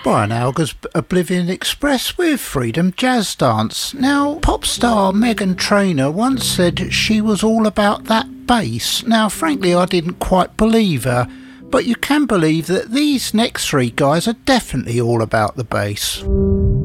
Brian Alger's Oblivion Express with Freedom Jazz Dance. Now, pop star Meghan Trainor once said she was all about that bass. Now, frankly, I didn't quite believe her, but you can believe that these next three guys are definitely all about the bass.